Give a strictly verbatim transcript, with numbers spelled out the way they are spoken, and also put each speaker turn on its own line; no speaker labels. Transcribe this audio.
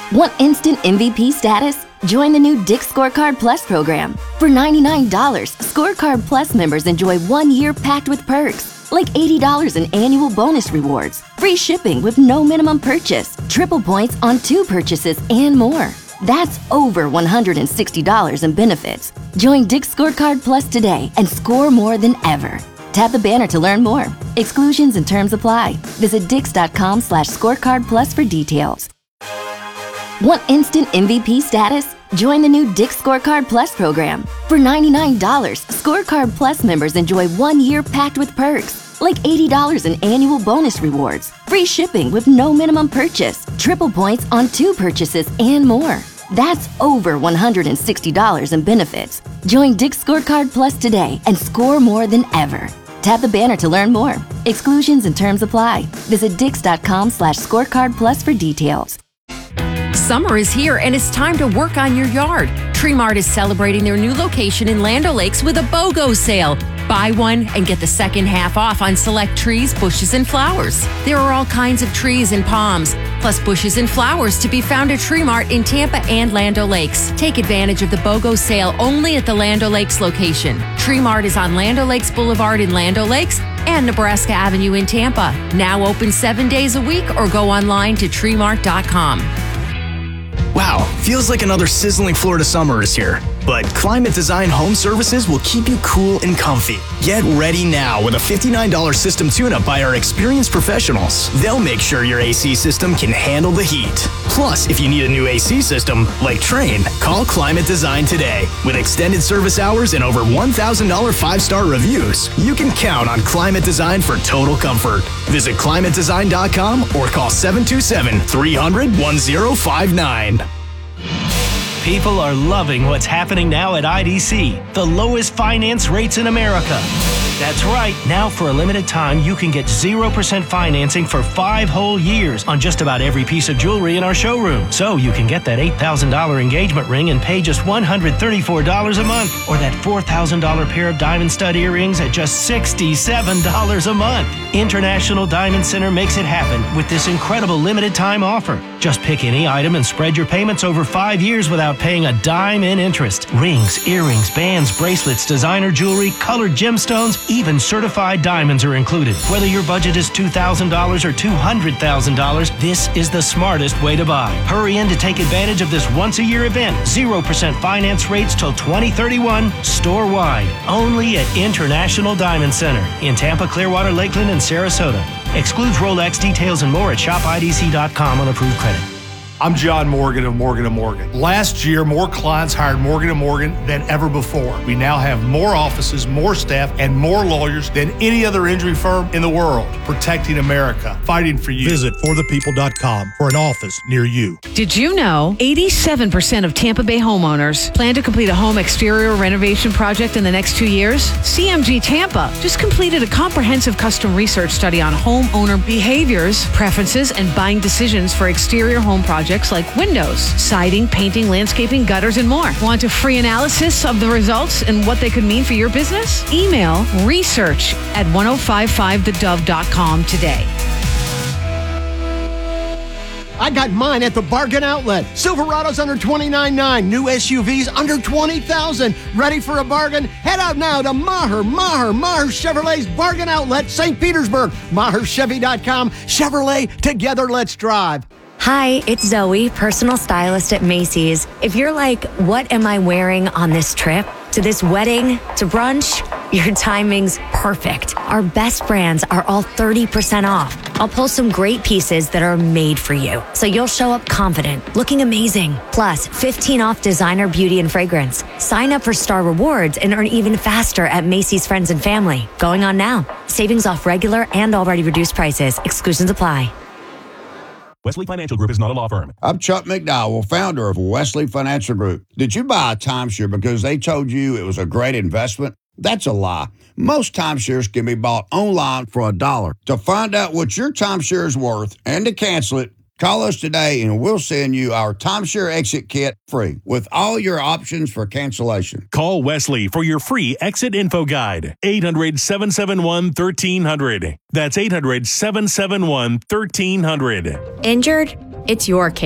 Want instant M V P status? Join the new Dick's Scorecard Plus program. For ninety-nine dollars, Scorecard Plus members enjoy one year packed with perks, like eighty dollars in annual bonus rewards, free shipping with no minimum purchase, triple points on two purchases, and more. That's over one hundred sixty dollars in benefits. Join Dick's Scorecard Plus today and score more than ever. Tap the banner to learn more. Exclusions and terms apply. Visit dix.com slash scorecard plus for details. Want instant M V P status? Join the new Dick's Scorecard Plus program. For ninety-nine dollars, Scorecard Plus members enjoy one year packed with perks, like eighty dollars in annual bonus rewards, free shipping with no minimum purchase, triple points on two purchases, and more. That's over one hundred sixty dollars in benefits. Join Dick's Scorecard Plus today and score more than ever. Tap the banner to learn more. Exclusions and terms apply. Visit dix.com slash scorecard plus for details.
Summer is here and it's time to work on your yard. Tree Mart is celebrating their new location in Land O'Lakes with a BOGO sale. Buy one and get the second half off on select trees, bushes, and flowers. There are all kinds of trees and palms, plus bushes and flowers to be found at Tree Mart in Tampa and Land O'Lakes. Take advantage of the BOGO sale only at the Land O'Lakes location. Tree Mart is on Land O'Lakes Boulevard in Land O'Lakes and Nebraska Avenue in Tampa. Now open seven days a week or go online to tree mart dot com.
Wow, feels like another sizzling Florida summer is here. But Climate Design Home Services will keep you cool and comfy. Get ready now with a fifty-nine dollars system tune-up by our experienced professionals. They'll make sure your A C system can handle the heat. Plus, if you need a new A C system, like Trane, call Climate Design today. With extended service hours and over one thousand dollars five-star reviews, you can count on Climate Design for total comfort. Visit climate design dot com or call seven two seven, three hundred, ten fifty-nine.
People are loving what's happening now at I D C, the lowest finance rates in America. That's right. Now, for a limited time, you can get zero percent financing for five whole years on just about every piece of jewelry in our showroom. So you can get that eight thousand dollars engagement ring and pay just one hundred thirty-four dollars a month, or that four thousand dollars pair of diamond stud earrings at just sixty-seven dollars a month. International Diamond Center makes it happen with this incredible limited time offer. Just pick any item and spread your payments over five years without paying a dime in interest. Rings, earrings, bands, bracelets, designer jewelry, colored gemstones, even certified diamonds are included. Whether your budget is two thousand dollars or two hundred thousand dollars, this is the smartest way to buy. Hurry in to take advantage of this once-a-year event. zero percent finance rates till twenty thirty-one, store-wide. Only at International Diamond Center in Tampa, Clearwater, Lakeland, and Sarasota. Excludes Rolex. Details and more at shop I D C dot com on approved credit.
I'm John Morgan of Morgan and Morgan. Last year, more clients hired Morgan and Morgan than ever before. We now have more offices, more staff, and more lawyers than any other injury firm in the world, protecting America, fighting for you.
Visit for the people dot com for an office near you.
Did you know eighty-seven percent of Tampa Bay homeowners plan to complete a home exterior renovation project in the next two years? C M G Tampa just completed a comprehensive custom research study on homeowner behaviors, preferences, and buying decisions for exterior home projects like windows, siding, painting, landscaping, gutters, and more. Want a free analysis of the results and what they could mean for your business? Email research at ten fifty-five the dove dot com today.
I got mine at the Bargain Outlet. Silverado's under twenty-nine nine. New S U Vs under twenty thousand. Ready for a bargain? Head out now to Maher, Maher, Maher Chevrolet's Bargain Outlet, Saint Petersburg. Maher Chevy dot com. Chevrolet, together let's drive.
Hi, it's Zoe, personal stylist at Macy's. If you're like, what am I wearing on this trip? To this wedding? To brunch? Your timing's perfect. Our best brands are all thirty percent off. I'll pull some great pieces that are made for you, so you'll show up confident, looking amazing. Plus, fifteen off designer beauty and fragrance. Sign up for Star Rewards and earn even faster at Macy's Friends and Family. Going on now. Savings off regular and already reduced prices. Exclusions apply.
Wesley Financial Group is not a law firm.
I'm Chuck McDowell, founder of Wesley Financial Group. Did you buy a timeshare because they told you it was a great investment? That's a lie. Most timeshares can be bought online for a dollar. To find out what your timeshare is worth and to cancel it, call us today and we'll send you our timeshare exit kit free with all your options for cancellation.
Call Wesley for your free exit info guide. eight hundred, seven seven one, one three zero zero. That's eight hundred, seven seven one, one three zero zero.
Injured? It's your case.